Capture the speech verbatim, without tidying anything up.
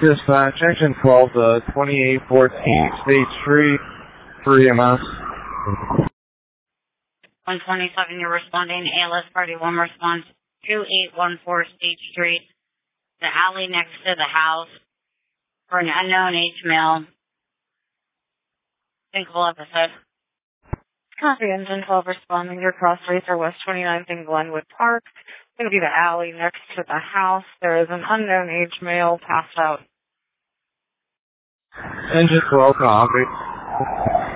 Dispatch, engine twelve, uh, twenty-eight fourteen State Street, for E M S. one twenty-seven, you're responding. A L S Party one response, two eight one four State Street, the alley next to the house, for an unknown age male. Thinkable episode. Copy, engine twelve responding. Your cross rates are West twenty-ninth in Glenwood Park. It's going to be the alley next to the house. There is an unknown age male passed out. Engine twelve, copy.